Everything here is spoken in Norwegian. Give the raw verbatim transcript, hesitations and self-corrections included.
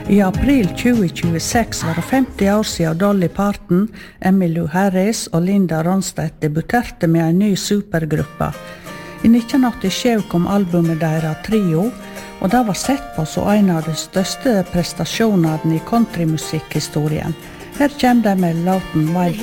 I april tjue tjueseks var det femti år siden Dolly Parton, Emmylou Harris og Linda Ronstadt debuterte med en ny supergruppe. I nitten åttisju kom albumet deres Trio, og det var sett på som en av de største prestasjonene i countrymusikkhistorien. Her kommer de med låten Wild